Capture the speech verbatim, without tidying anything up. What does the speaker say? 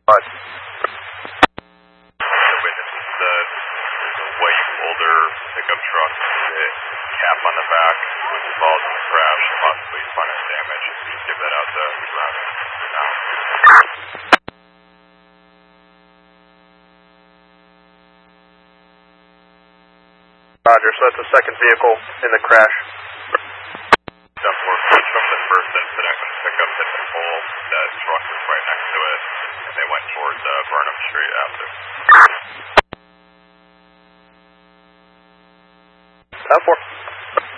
What? The witnesses said there's a white, older pickup truck hit cap on the back, was involved in the crash, possibly spinal damage. Just give that out to Ron now. Roger, so that's the second vehicle in the crash. Step four feet from the first incident when the pickup hit the pole, that truck was right next to it, and they went towards uh, Burnham Street after.